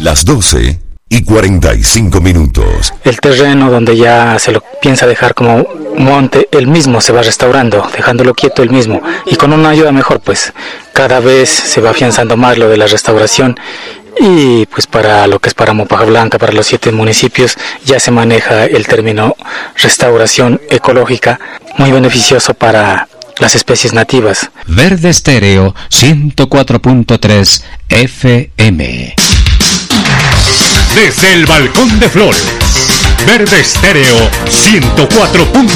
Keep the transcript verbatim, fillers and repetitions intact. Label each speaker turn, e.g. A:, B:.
A: Las doce y cuarenta y cinco minutos.
B: El terreno donde ya se lo piensa dejar como monte, él mismo se va restaurando, dejándolo quieto él mismo. Y con una ayuda mejor, pues cada vez se va afianzando más lo de la restauración. Y pues para lo que es para Mopaja Blanca, para los siete municipios, ya se maneja el término restauración ecológica, muy beneficioso para las especies nativas.
C: Verde Estéreo ciento cuatro punto tres F M.
D: Desde el Balcón de Flores, Verde Estéreo ciento cuatro punto tres.